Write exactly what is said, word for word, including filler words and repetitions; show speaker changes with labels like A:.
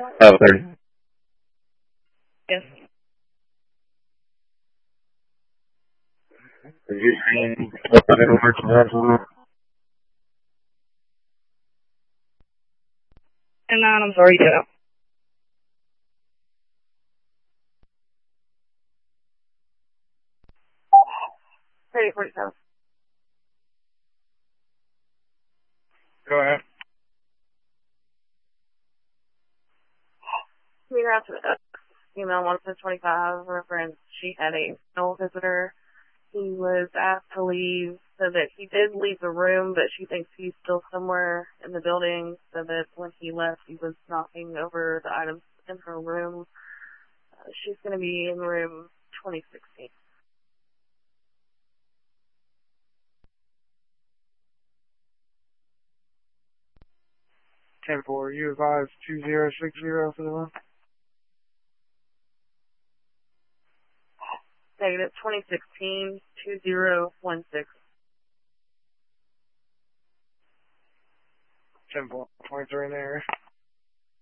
A: Oh, thirty.
B: Yes.
A: Did you see what the middle merchandise was?
B: And then I'm sorry, too. thirty forty-seven.
A: Go ahead.
B: We got to the email one to twenty-five reference. She had a male visitor. He was asked to leave, so that he did leave the room, but she thinks he's still somewhere in the building, so that when he left, he was knocking over the items in her room. Uh, she's going to be in room twenty sixteen.
C: ten four, you advise two zero six zero for the one?
B: Negative twenty sixteen two zero one six.
C: ten four, points are in there.